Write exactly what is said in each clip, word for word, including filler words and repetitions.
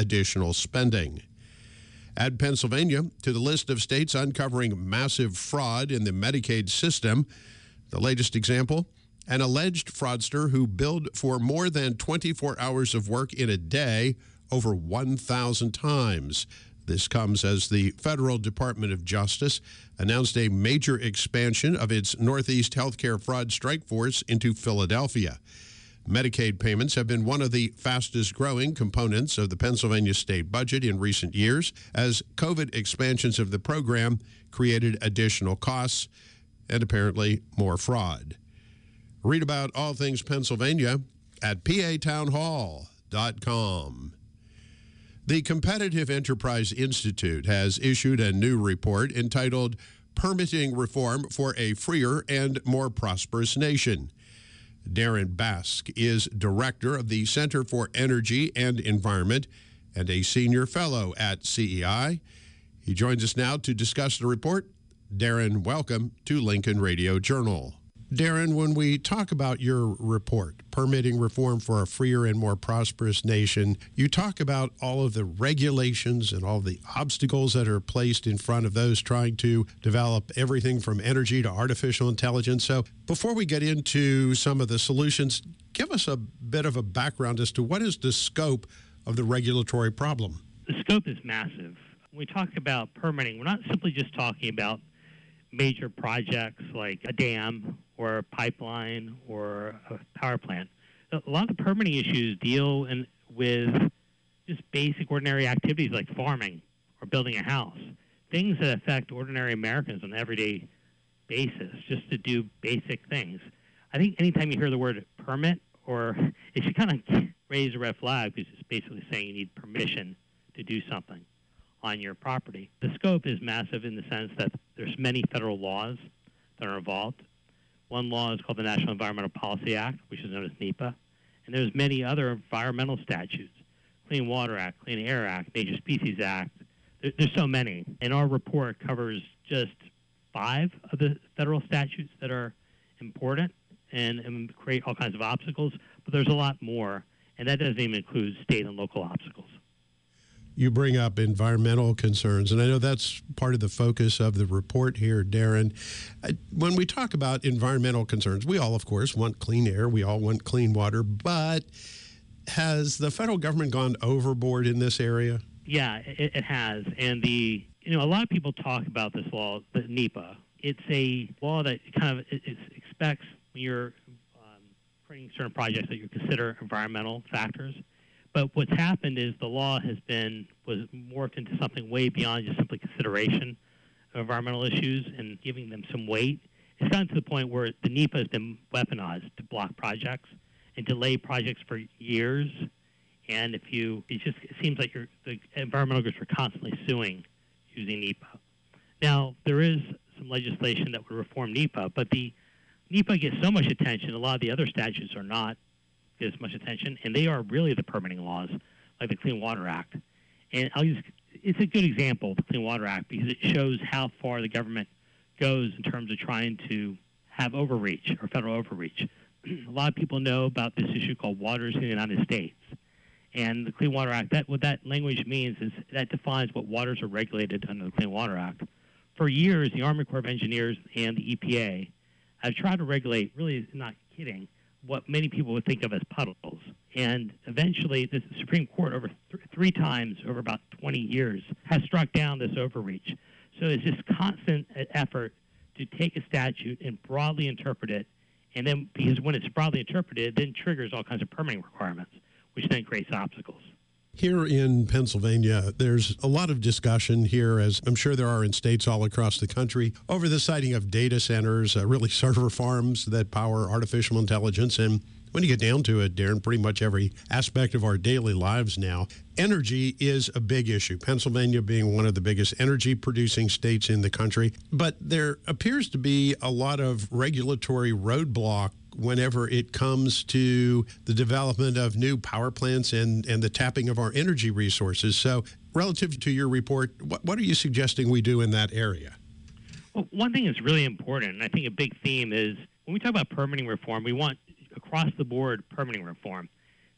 additional spending. Add Pennsylvania to the list of states uncovering massive fraud in the Medicaid system. The latest example, an alleged fraudster who billed for more than twenty-four hours of work in a day over one thousand times. This comes as the Federal Department of Justice announced a major expansion of its Northeast Healthcare Fraud Strike Force into Philadelphia. Medicaid payments have been one of the fastest growing components of the Pennsylvania state budget in recent years, as COVID expansions of the program created additional costs and apparently more fraud. Read about all things Pennsylvania at p a town hall dot com. The Competitive Enterprise Institute has issued a new report entitled Permitting Reform for a Freer and More Prosperous Nation. Darren Bask is director of the Center for Energy and Environment and a senior fellow at C E I. He joins us now to discuss the report. Darren, welcome to Lincoln Radio Journal. Darren, when we talk about your report, Permitting Reform for a Freer and More Prosperous Nation, you talk about all of the regulations and all the obstacles that are placed in front of those trying to develop everything from energy to artificial intelligence. So before we get into some of the solutions, give us a bit of a background as to what is the scope of the regulatory problem. The scope is massive. When we talk about permitting, we're not simply just talking about major projects like a dam or a pipeline or a power plant. A lot of the permitting issues deal in, with just basic ordinary activities like farming or building a house, things that affect ordinary Americans on an everyday basis, just to do basic things. I think anytime you hear the word permit, or it should kind of raise a red flag, because it's basically saying you need permission to do something on your property. The scope is massive in the sense that there's many federal laws that are involved. One law is called the National Environmental Policy Act, which is known as NEPA, and there's many other environmental statutes, Clean Water Act, Clean Air Act, Endangered Species Act. There, there's so many, and our report covers just five of the federal statutes that are important and, and create all kinds of obstacles, but there's a lot more, and that doesn't even include state and local obstacles. You bring up environmental concerns, and I know that's part of the focus of the report here, Darren. When we talk about environmental concerns, we all, of course, want clean air. We all want clean water. But has the federal government gone overboard in this area? Yeah, it, it has. And the you know, a lot of people talk about this law, the NEPA. It's a law that kind of it, it expects when you're um, creating certain projects that you consider environmental factors. But what's happened is the law has been was morphed into something way beyond just simply consideration of environmental issues and giving them some weight. It's gotten to the point where the NEPA has been weaponized to block projects and delay projects for years. And if you, it just it seems like you're, the environmental groups are constantly suing using NEPA. Now, there is some legislation that would reform NEPA, but the NEPA gets so much attention, a lot of the other statutes are not get as much attention, and they are really the permitting laws, like the Clean Water Act. And I'll use, it's a good example of the Clean Water Act because it shows how far the government goes in terms of trying to have overreach or federal overreach. A lot of people know about this issue called waters in the United States. And the Clean Water Act, that what that language means is that defines what waters are regulated under the Clean Water Act. For years, the Army Corps of Engineers and the E P A have tried to regulate, really not kidding, what many people would think of as puddles. And eventually, the Supreme Court, over th- three times over about twenty years, has struck down this overreach. So it's this constant effort to take a statute and broadly interpret it, and then, because when it's broadly interpreted, it then triggers all kinds of permitting requirements, which then creates obstacles. Here in Pennsylvania, there's a lot of discussion here, as I'm sure there are in states all across the country, over the siting of data centers, uh, really server farms that power artificial intelligence. And when you get down to it, Darren, pretty much every aspect of our daily lives now, energy is a big issue, Pennsylvania being one of the biggest energy-producing states in the country. But there appears to be a lot of regulatory roadblock whenever it comes to the development of new power plants and, and the tapping of our energy resources. So relative to your report, what, what are you suggesting we do in that area? Well, one thing that's really important, and I think a big theme is when we talk about permitting reform, we want across the board permitting reform.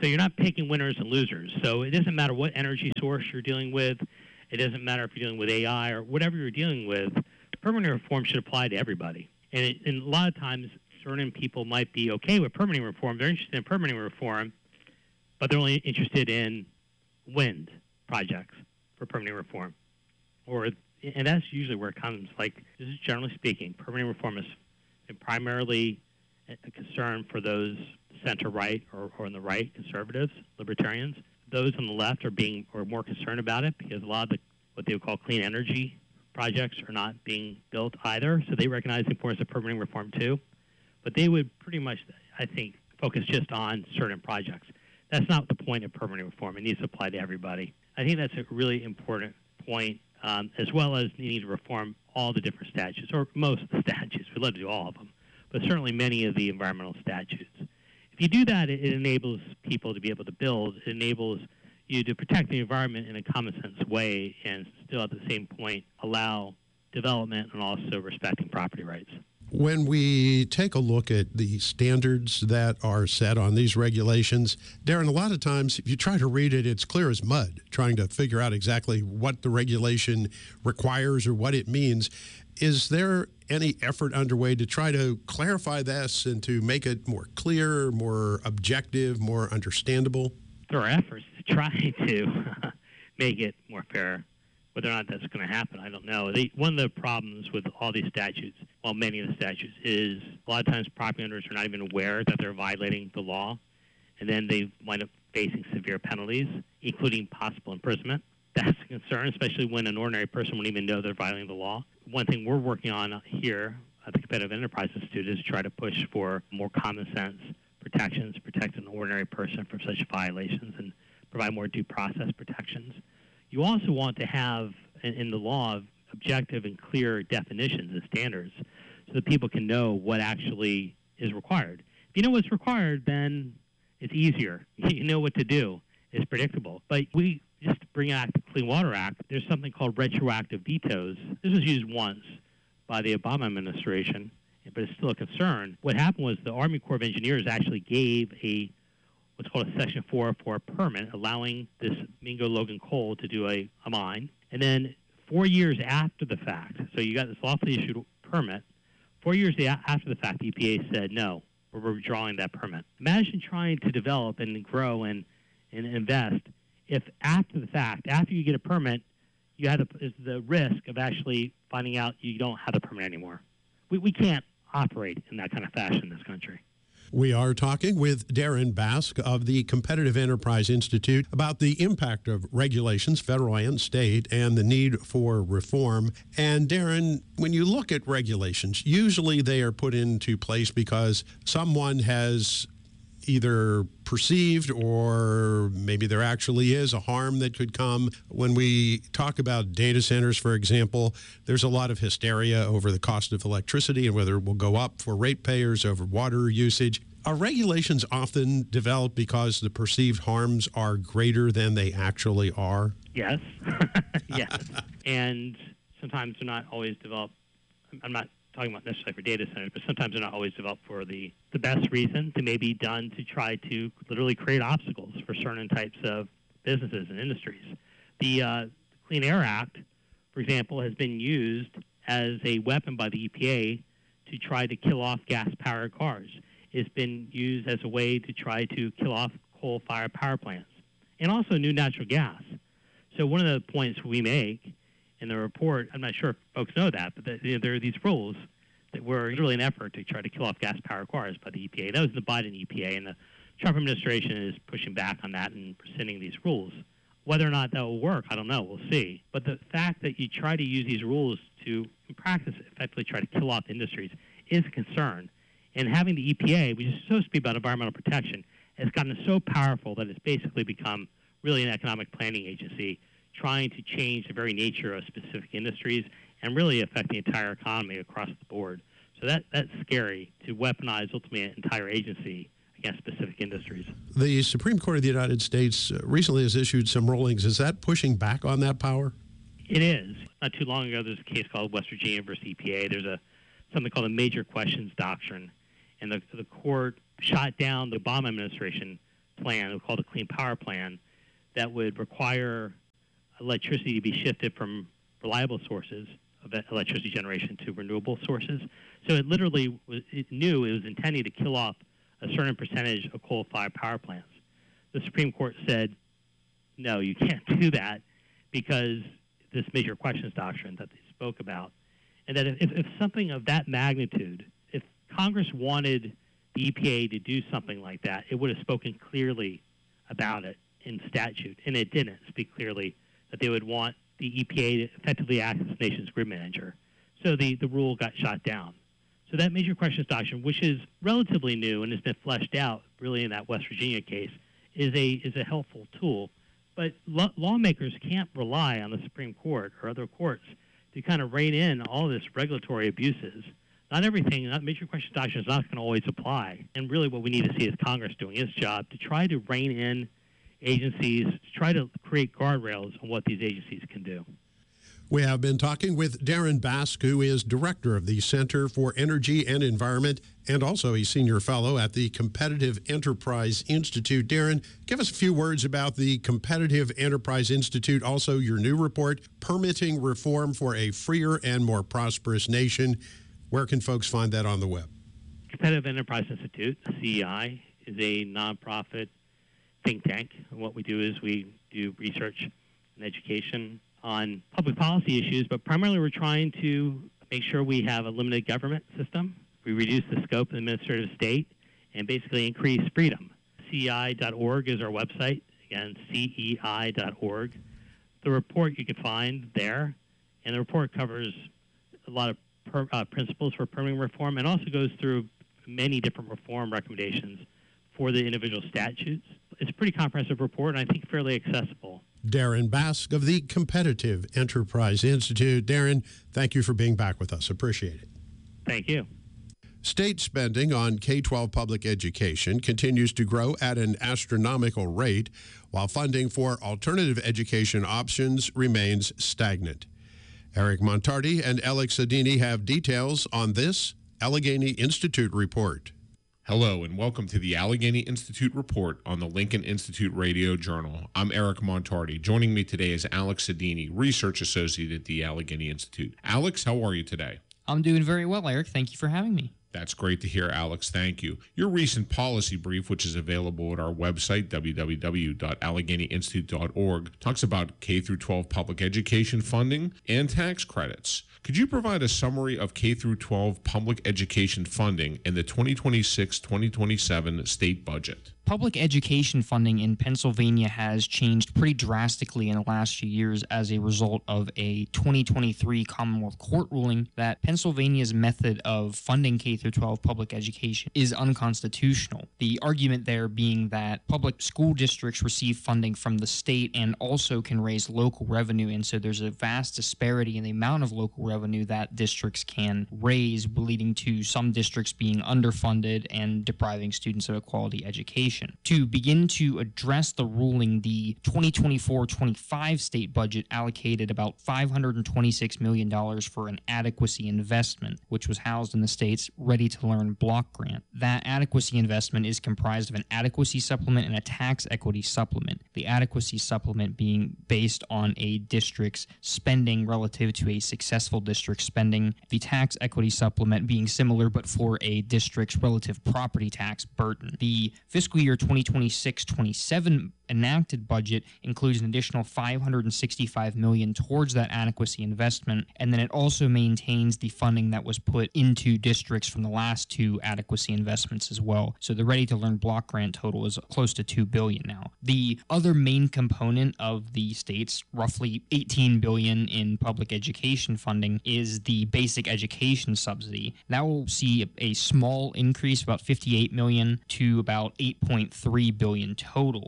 So you're not picking winners and losers. So it doesn't matter what energy source you're dealing with. It doesn't matter if you're dealing with A I or whatever you're dealing with. Permitting reform should apply to everybody. And, it, and a lot of times, certain people might be okay with permitting reform. They're interested in permitting reform, but they're only interested in wind projects for permitting reform. Or, and that's usually where it comes. Like, this is generally speaking, permitting reform is primarily a concern for those center-right or, or on the right, conservatives, libertarians. Those on the left are being are more concerned about it because a lot of the what they would call clean energy projects are not being built either. So they recognize the importance of permitting reform too. But they would pretty much, I think, focus just on certain projects. That's not the point of permitting reform. It needs to apply to everybody. I think that's a really important point, um, as well as needing to reform all the different statutes, or most of the statutes. We'd love to do all of them, but certainly many of the environmental statutes. If you do that, it, it enables people to be able to build. It enables you to protect the environment in a common sense way and still at the same point allow development and also respecting property rights. When we take a look at the standards that are set on these regulations, Darren, a lot of times if you try to read it, it's clear as mud, trying to figure out exactly what the regulation requires or what it means. Is there any effort underway to try to clarify this and to make it more clear, more objective, more understandable? There are efforts to try to make it more fair. Whether or not that's going to happen, I don't know. They, one of the problems with all these statutes, well, many of the statutes, is a lot of times property owners are not even aware that they're violating the law, and then they wind up facing severe penalties, including possible imprisonment. That's a concern, especially when an ordinary person wouldn't even know they're violating the law. One thing we're working on here at the Competitive Enterprise Institute is try to push for more common sense protections, protect an ordinary person from such violations, and provide more due process protections. You also want to have in, in the law objective and clear definitions and standards so that people can know what actually is required. If you know what's required, then it's easier. You know what to do. It's predictable. But we just bring back the Clean Water Act. There's something called retroactive vetoes. This was used once by the Obama administration, but it's still a concern. What happened was the Army Corps of Engineers actually gave a what's called a Section four oh four permit, allowing this Mingo Logan coal to do a, a mine. And then four years after the fact, so you got this lawfully issued permit, four years after the fact, the E P A said, no, we're withdrawing that permit. Imagine trying to develop and grow and, and invest if after the fact, after you get a permit, you have the, the risk of actually finding out you don't have the permit anymore. We, we can't operate in that kind of fashion in this country. We are talking with Darren Bask of the Competitive Enterprise Institute about the impact of regulations, federal and state, and the need for reform. And Darren, when you look at regulations, usually they are put into place because someone has either perceived or maybe there actually is a harm that could come. When we talk about data centers, for example, there's a lot of hysteria over the cost of electricity and whether it will go up for ratepayers over water usage. Are regulations often developed because the perceived harms are greater than they actually are? Yes. Yes. And sometimes they're not always developed. I'm not talking about necessarily for data centers, but sometimes they're not always developed for the, the best reason. They may be done to try to literally create obstacles for certain types of businesses and industries. The uh, Clean Air Act, for example, has been used as a weapon by the E P A to try to kill off gas-powered cars. It's been used as a way to try to kill off coal-fired power plants and also new natural gas. So one of the points we make in the report, I'm not sure if folks know that, but the, you know, there are these rules that were really an effort to try to kill off gas-powered cars by the E P A. That was the Biden E P A, and the Trump administration is pushing back on that and rescinding these rules. Whether or not that will work, I don't know. We'll see. But the fact that you try to use these rules to, in practice, effectively try to kill off industries is a concern. And having the E P A, which is supposed to be about environmental protection, has gotten so powerful that it's basically become really an economic planning agency trying to change the very nature of specific industries and really affect the entire economy across the board. So that that's scary to weaponize ultimately an entire agency against specific industries. The Supreme Court of the United States recently has issued some rulings. Is that pushing back on that power? It is. Not too long ago, there's a case called West Virginia versus E P A. There's a something called a major questions doctrine, and the, the court shot down the Obama administration plan called a Clean Power Plan that would require electricity to be shifted from reliable sources of electricity generation to renewable sources. So it literally was, it knew it was intending to kill off a certain percentage of coal-fired power plants. The Supreme Court said, no, you can't do that because this major questions doctrine that they spoke about. And that if, if something of that magnitude, if Congress wanted the E P A to do something like that, it would have spoken clearly about it in statute, and it didn't speak clearly that they would want the E P A to effectively act as the nation's grid manager. So the, the rule got shot down. So that major questions doctrine, which is relatively new and has been fleshed out really in that West Virginia case, is a is a helpful tool. But lo- lawmakers can't rely on the Supreme Court or other courts to kind of rein in all this regulatory abuses. Not everything, not major questions doctrine is not going to always apply. And really what we need to see is Congress doing its job to try to rein in agencies, to try to create guardrails on what these agencies can do. We have been talking with Darren Bask, who is director of the Center for Energy and Environment and also a senior fellow at the Competitive Enterprise Institute. Darren, give us a few words about the Competitive Enterprise Institute, also your new report, Permitting Reform for a Freer and More Prosperous Nation. Where can folks find that on the web? Competitive Enterprise Institute, C E I, is a nonprofit think tank. And what we do is we do research and education on public policy issues, but primarily we're trying to make sure we have a limited government system. We reduce the scope of the administrative state and basically increase freedom. C E I dot org is our website. Again, C E I dot org. The report you can find there, and the report covers a lot of per, uh, principles for permitting reform and also goes through many different reform recommendations for the individual statutes. It's a pretty comprehensive report, and I think fairly accessible. Darren Bask of the Competitive Enterprise Institute. Darren, thank you for being back with us. Appreciate it. Thank you. State spending on K twelve public education continues to grow at an astronomical rate, while funding for alternative education options remains stagnant. Eric Montardi and Alex Sadini have details on this Allegheny Institute report. Hello and welcome to the Allegheny Institute Report on the Lincoln Institute Radio Journal. I'm Eric Montardi. Joining me today is Alex Sadini, Research Associate at the Allegheny Institute. Alex, how are you today? I'm doing very well, Eric. Thank you for having me. That's great to hear, Alex. Thank you. Your recent policy brief, which is available at our website, w w w dot allegheny institute dot org, talks about K through twelve public education funding and tax credits. Could you provide a summary of K through twelve public education funding in the twenty twenty-six twenty twenty-seven state budget? Public education funding in Pennsylvania has changed pretty drastically in the last few years as a result of a twenty twenty-three Commonwealth Court ruling that Pennsylvania's method of funding K through twelve public education is unconstitutional. The argument there being that public school districts receive funding from the state and also can raise local revenue, and so there's a vast disparity in the amount of local revenue that districts can raise, leading to some districts being underfunded and depriving students of a quality education. To begin to address the ruling, the twenty twenty-four twenty-five state budget allocated about five hundred twenty-six million dollars for an adequacy investment, which was housed in the state's Ready to Learn block grant. That adequacy investment is comprised of an adequacy supplement and a tax equity supplement. The adequacy supplement being based on a district's spending relative to a successful district's spending. The tax equity supplement being similar but for a district's relative property tax burden. The fiscal year twenty twenty-six twenty-seven enacted budget includes an additional five hundred sixty-five million dollars towards that adequacy investment, and then it also maintains the funding that was put into districts from the last two adequacy investments as well. So the Ready to Learn block grant total is close to two billion dollars now. The other main component of the state's roughly eighteen billion dollars in public education funding is the basic education subsidy. That will see a small increase, about fifty-eight million dollars to about eight point three billion dollars total. There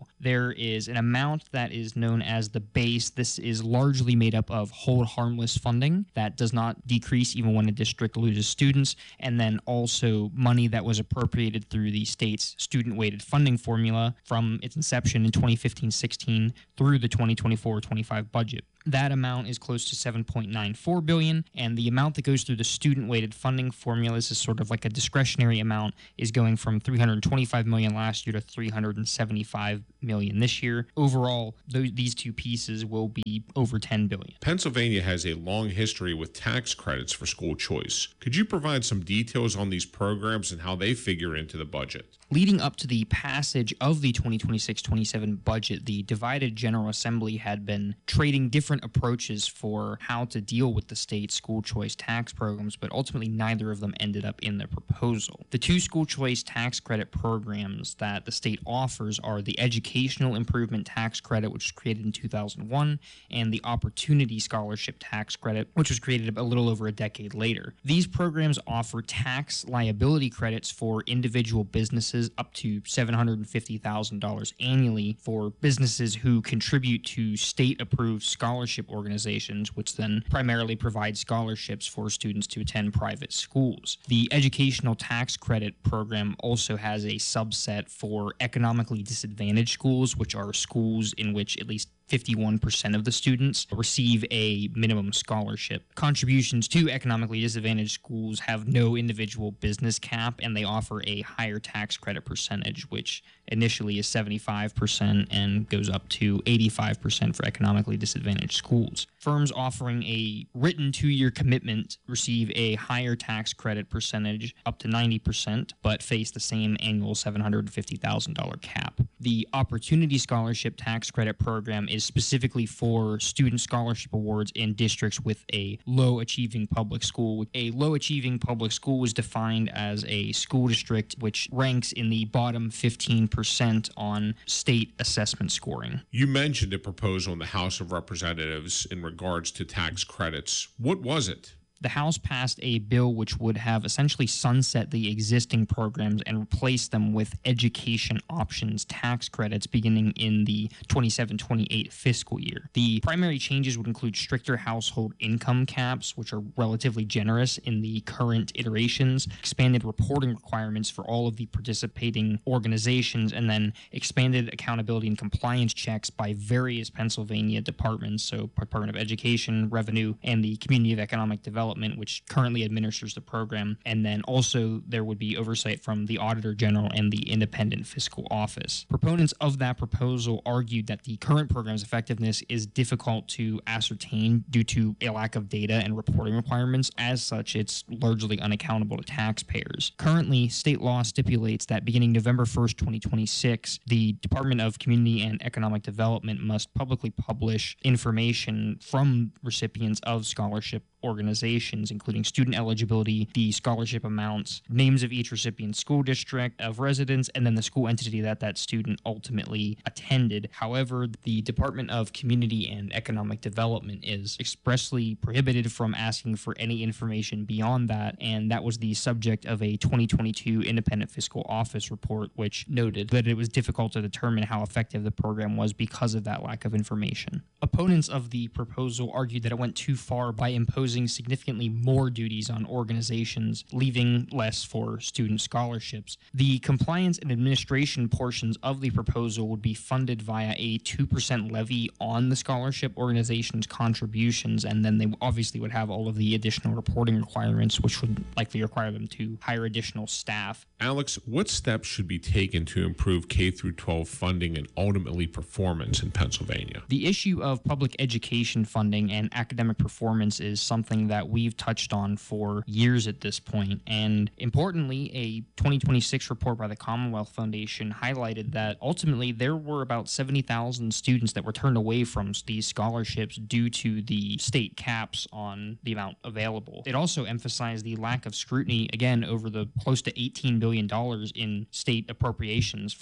there is an amount that is known as the base. This is largely made up of hold harmless funding that does not decrease even when a district loses students, and then also money that was appropriated through the state's student-weighted funding formula from its inception in twenty fifteen sixteen through the twenty twenty-four twenty-five budget. That amount is close to seven point nine four billion dollars, and the amount that goes through the student-weighted funding formulas is sort of like a discretionary amount, is going from three hundred twenty-five million dollars last year to three hundred seventy-five million dollars this year. Overall, those, these two pieces will be over ten billion dollars. Pennsylvania has a long history with tax credits for school choice. Could you provide some details on these programs and how they figure into the budget? Leading up to the passage of the twenty twenty-six twenty-seven budget, the divided General Assembly had been trading different approaches for how to deal with the state school choice tax programs, but ultimately neither of them ended up in the proposal. The two school choice tax credit programs that the state offers are the Educational Improvement Tax Credit, which was created in two thousand one, and the Opportunity Scholarship Tax Credit, which was created a little over a decade later. These programs offer tax liability credits for individual businesses up to seven hundred fifty thousand dollars annually for businesses who contribute to state-approved scholarship organizations, which then primarily provide scholarships for students to attend private schools. The Educational Tax Credit program also has a subset for economically disadvantaged schools, which are schools in which at least fifty-one percent of the students receive a minimum scholarship. Contributions to economically disadvantaged schools have no individual business cap, and they offer a higher tax credit percentage, which initially is seventy-five percent and goes up to eighty-five percent for economically disadvantaged schools. Firms offering a written two-year commitment receive a higher tax credit percentage, up to ninety percent, but face the same annual seven hundred fifty thousand dollars cap. The Opportunity Scholarship Tax Credit program is specifically for student scholarship awards in districts with a low-achieving public school. A low-achieving public school is defined as a school district which ranks in the bottom fifteen percent on state assessment scoring. You mentioned a proposal in the House of Representatives in regards to tax credits. What was it? The House passed a bill which would have essentially sunset the existing programs and replace them with education options tax credits beginning in the twenty-seven twenty-eight fiscal year. The primary changes would include stricter household income caps, which are relatively generous in the current iterations, expanded reporting requirements for all of the participating organizations, and then expanded accountability and compliance checks by various Pennsylvania departments, so Department of Education, Revenue, and the Community of Economic Development, which currently administers the program. And then also there would be oversight from the Auditor General and the Independent Fiscal Office. Proponents of that proposal argued that the current program's effectiveness is difficult to ascertain due to a lack of data and reporting requirements. As such, it's largely unaccountable to taxpayers. Currently, state law stipulates that beginning November first, twenty twenty-six, the Department of Community and Economic Development must publicly publish information from recipients of scholarship organizations, including student eligibility, the scholarship amounts, names of each recipient school district of residence, and then the school entity that that student ultimately attended. However, the Department of Community and Economic Development is expressly prohibited from asking for any information beyond that, and that was the subject of a twenty twenty-two Independent Fiscal Office report, which noted that it was difficult to determine how effective the program was because of that lack of information. Opponents of the proposal argued that it went too far by imposing significantly more duties on organizations, leaving less for student scholarships. The compliance and administration portions of the proposal would be funded via a two percent levy on the scholarship organization's contributions, and then they obviously would have all of the additional reporting requirements, which would likely require them to hire additional staff. Alex, what steps should be taken to improve K through twelve funding and ultimately performance in Pennsylvania? The issue of public education funding and academic performance is something that we've touched on for years at this point. And importantly, a twenty twenty-six report by the Commonwealth Foundation highlighted that ultimately there were about seventy thousand students that were turned away from these scholarships due to the state caps on the amount available. It also emphasized the lack of scrutiny, again, over the close to eighteen billion dollars in state appropriations for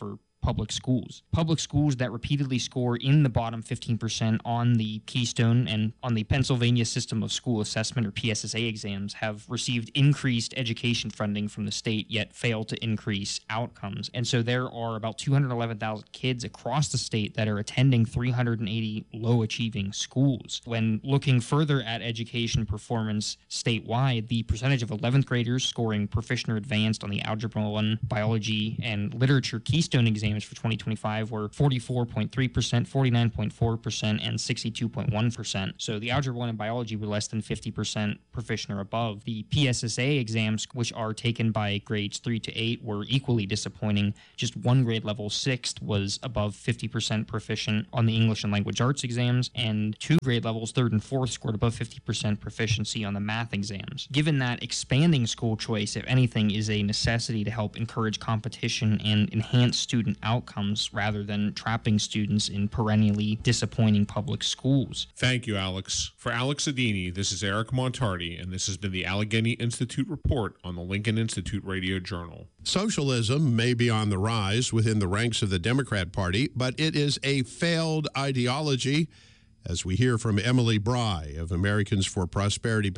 public schools. Public schools that repeatedly score in the bottom fifteen percent on the Keystone and on the Pennsylvania System of School Assessment, or P S S A, exams have received increased education funding from the state, yet failed to increase outcomes. And so there are about two hundred eleven thousand kids across the state that are attending three hundred eighty low-achieving schools. When looking further at education performance statewide, the percentage of eleventh graders scoring proficient or advanced on the Algebra one, Biology, and Literature Keystone exams for twenty twenty-five were forty-four point three percent, forty-nine point four percent, and sixty-two point one percent. So the Algebra one and Biology were less than fifty percent proficient or above. The P S S A exams, which are taken by grades three to eight, were equally disappointing. Just one grade level, sixth, was above fifty percent proficient on the English and Language Arts exams, and two grade levels, third and fourth, scored above fifty percent proficiency on the math exams. Given that expanding school choice, if anything, is a necessity to help encourage competition and enhance student outcomes rather than trapping students in perennially disappointing public schools. Thank you, Alex. For Alex Adini, this is Eric Montardi, and this has been the Allegheny Institute Report on the Lincoln Institute Radio Journal. Socialism may be on the rise within the ranks of the Democrat Party, but it is a failed ideology, as we hear from Emily Bry of Americans for Prosperity